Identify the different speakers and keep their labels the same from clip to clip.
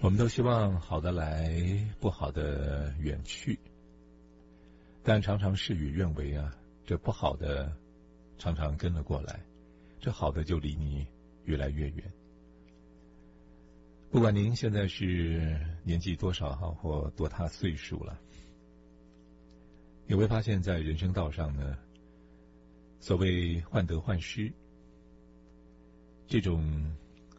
Speaker 1: 我们都希望好的来，不好的远去，但常常事与愿违啊，这不好的常常跟了过来，这好的就离你越来越远。不管您现在是年纪多少或多大岁数了，你会发现在人生道上呢，所谓患得患失，这种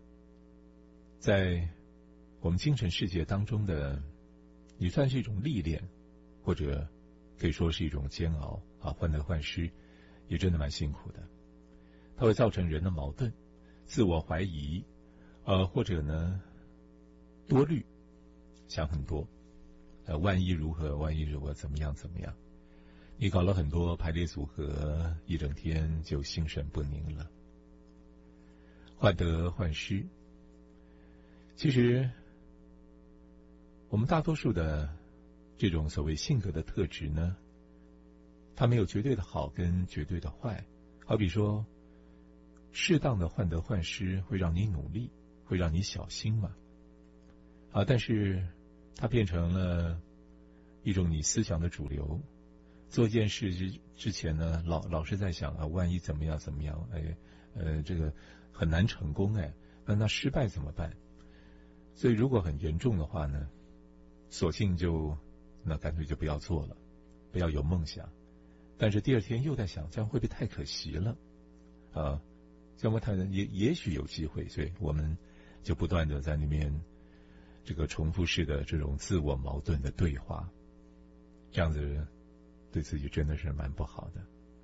Speaker 1: 在我们精神世界当中的，也算是一种历练，或者可以说是一种煎熬啊。患得患失也真的蛮辛苦的，它会造成人的矛盾、自我怀疑，或者呢多虑，想很多，万一如何，万一如何，怎么样怎么样。你搞了很多排列组合，一整天就心神不宁了。患得患失，其实我们大多数的这种所谓性格的特质呢，它没有绝对的好跟绝对的坏。好比说，适当的患得患失会让你努力，会让你小心嘛。但是它变成了一种你思想的主流。做一件事之前呢，老是在想啊，万一怎么样怎么样，这个很难成功那失败怎么办？所以如果很严重的话呢，索性那干脆就不要做了，不要有梦想。但是第二天又在想，这样会不会太可惜了？这样会也许有机会，所以我们就不断的在那边这个重复式的这种自我矛盾的对话，这样子对自己真的是蛮不好的。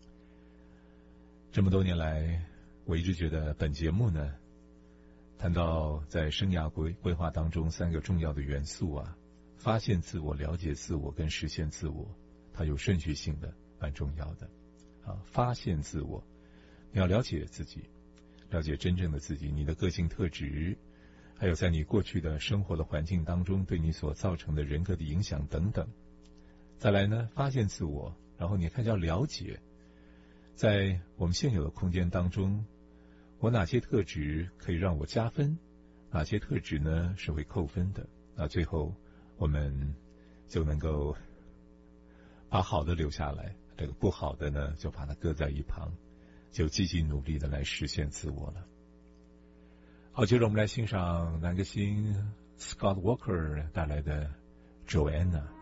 Speaker 1: 这么多年来，我一直觉得本节目呢，谈到在生涯规划当中3个重要的元素啊，发现自我、了解自我跟实现自我，它有顺序性的，蛮重要的。发现自我，你要了解自己，了解真正的自己，你的个性特质，还有在你过去的生活的环境当中对你所造成的人格的影响等等。再来呢，发现自我，然后你开始要了解，在我们现有的空间当中，我哪些特质可以让我加分，哪些特质呢是会扣分的。那最后我们就能够把好的留下来，这个不好的呢就把它搁在一旁，就积极努力的来实现自我了。好，接着我们来欣赏男歌星 Scott Walker 带来的 Joanna。